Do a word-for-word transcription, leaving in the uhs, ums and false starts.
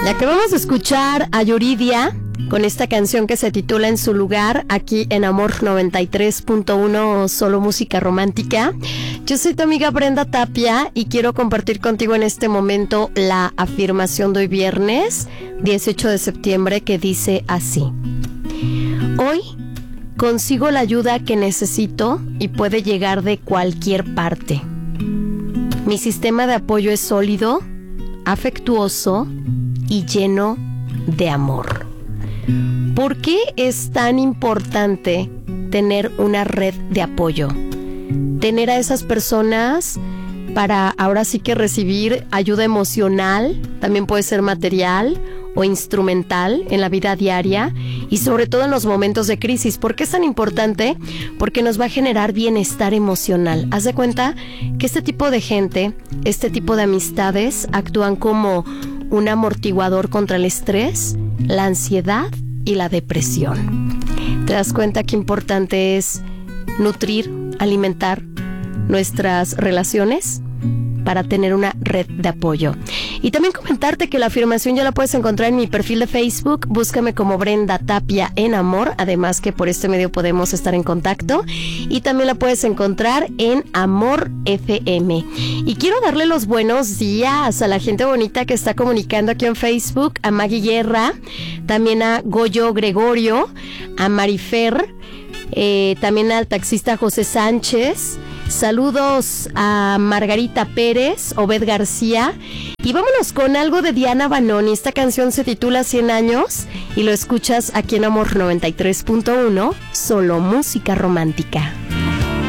Y acabamos de escuchar a Yuridia con esta canción que se titula En su lugar, aquí en Amor noventa y tres punto uno, solo música romántica. Yo soy tu amiga Brenda Tapia y quiero compartir contigo en este momento la afirmación de hoy viernes, dieciocho de septiembre, que dice así: hoy consigo la ayuda que necesito y puede llegar de cualquier parte. Mi sistema de apoyo es sólido, afectuoso y lleno de amor. ¿Por qué es tan importante tener una red de apoyo? Tener a esas personas para ahora sí que recibir ayuda emocional, también puede ser material o instrumental en la vida diaria y sobre todo en los momentos de crisis. ¿Por qué es tan importante? Porque nos va a generar bienestar emocional. Haz de cuenta que este tipo de gente, este tipo de amistades actúan como un amortiguador contra el estrés, la ansiedad y la depresión. ¿Te das cuenta qué importante es nutrir, alimentar nuestras relaciones para tener una red de apoyo? Y también comentarte que la afirmación ya la puedes encontrar en mi perfil de Facebook. Búscame como Brenda Tapia en Amor. Además que por este medio podemos estar en contacto. Y también la puedes encontrar en Amor F M. Y quiero darle los buenos días a la gente bonita que está comunicando aquí en Facebook. A Maggie Guerra, también a Goyo Gregorio, a Marifer, eh, también al taxista José Sánchez. Saludos a Margarita Pérez, Obed García. Y vámonos con algo de Diana Banoni. Esta canción se titula cien años y lo escuchas aquí en Amor noventa y tres punto uno, solo música romántica.